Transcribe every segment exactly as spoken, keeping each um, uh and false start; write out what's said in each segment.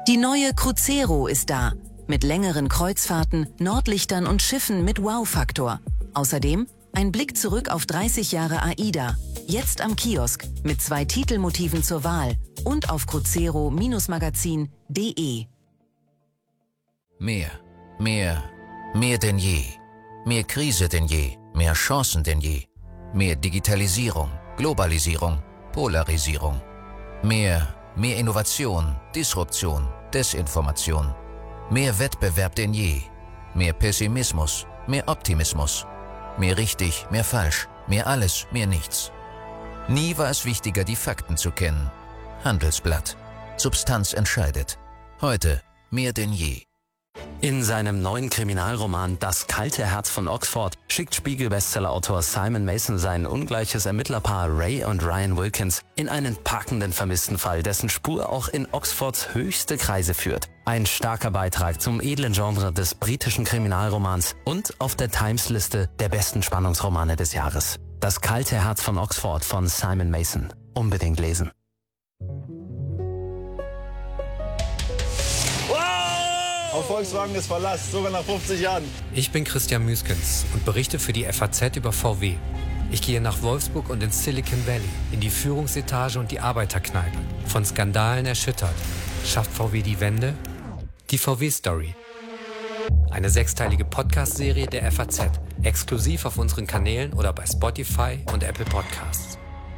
Die neue Cruzeiro ist da. Mit längeren Kreuzfahrten, Nordlichtern und Schiffen mit Wow-Faktor. Außerdem ein Blick zurück auf dreißig Jahre AIDA. Jetzt am Kiosk mit zwei Titelmotiven zur Wahl und auf cruzeiro Magazin punkt de. Mehr, mehr, mehr denn je. Mehr Krise denn je, mehr Chancen denn je. Mehr Digitalisierung, Globalisierung, Polarisierung. Mehr, mehr Innovation, Disruption, Desinformation. Mehr Wettbewerb denn je. Mehr Pessimismus, mehr Optimismus. Mehr richtig, mehr falsch, mehr alles, mehr nichts. Nie war es wichtiger, die Fakten zu kennen. Handelsblatt. Substanz entscheidet. Heute mehr denn je. In seinem neuen Kriminalroman Das kalte Herz von Oxford schickt Spiegel-Bestseller-Autor Simon Mason sein ungleiches Ermittlerpaar Ray und Ryan Wilkins in einen packenden vermissten Fall, dessen Spur auch in Oxfords höchste Kreise führt. Ein starker Beitrag zum edlen Genre des britischen Kriminalromans und auf der Times-Liste der besten Spannungsromane des Jahres. Das kalte Herz von Oxford von Simon Mason. Unbedingt lesen. Auf Volkswagen ist Verlass, sogar nach fünfzig Jahren. Ich bin Christian Müskens und berichte für die F A Z über V W. Ich gehe nach Wolfsburg und ins Silicon Valley, in die Führungsetage und die Arbeiterkneipe. Von Skandalen erschüttert. Schafft V W die Wende? Die V W-Story. Eine sechsteilige Podcast-Serie der F A Z. Exklusiv auf unseren Kanälen oder bei Spotify und Apple Podcasts.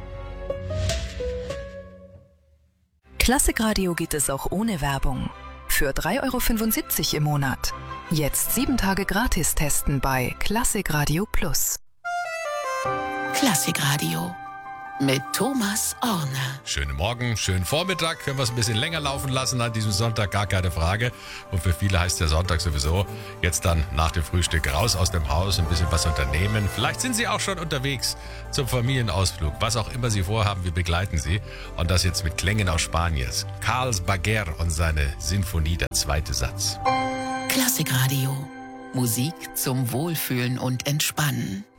Klassikradio geht es auch ohne Werbung. Für drei Euro fünfundsiebzig im Monat. Jetzt sieben Tage gratis testen bei Klassikradio Plus. Klassikradio mit Thomas Orner. Schönen Morgen, schönen Vormittag. Können wir es ein bisschen länger laufen lassen an diesem Sonntag, gar keine Frage. Und für viele heißt der Sonntag sowieso jetzt dann nach dem Frühstück raus aus dem Haus, ein bisschen was unternehmen. Vielleicht sind Sie auch schon unterwegs zum Familienausflug. Was auch immer Sie vorhaben, wir begleiten Sie. Und das jetzt mit Klängen aus Spaniens. Carles Baguer und seine Sinfonie, der zweite Satz. Klassikradio. Musik zum Wohlfühlen und Entspannen.